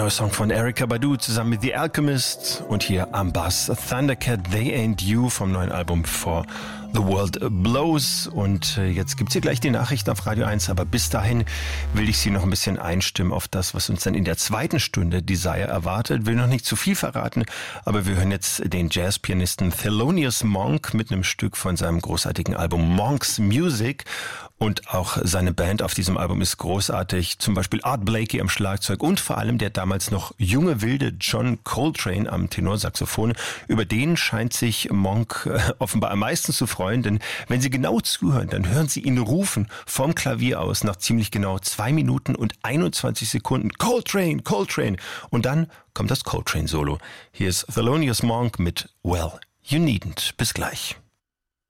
neuer Song von Erykah Badu zusammen mit The Alchemist und hier am Bass Thundercat, They Ain't You vom neuen Album For The World Blows. Und jetzt gibt's hier gleich die Nachrichten auf Radio 1, aber bis dahin will ich Sie noch ein bisschen einstimmen auf das, was uns dann in der zweiten Stunde Desire erwartet. Will noch nicht zu viel verraten, aber wir hören jetzt den Jazzpianisten Thelonious Monk mit einem Stück von seinem großartigen Album Monk's Music. Und auch seine Band auf diesem Album ist großartig. Zum Beispiel Art Blakey am Schlagzeug und vor allem der damals noch junge, wilde John Coltrane am Tenorsaxophon. Über den scheint sich Monk offenbar am meisten zu freuen, denn wenn Sie genau zuhören, dann hören Sie ihn rufen vom Klavier aus nach ziemlich genau 2 Minuten und 21 Sekunden. Coltrane, Coltrane. Und dann kommt das Coltrane-Solo. Hier ist Thelonious Monk mit Well, You Needn't. Bis gleich.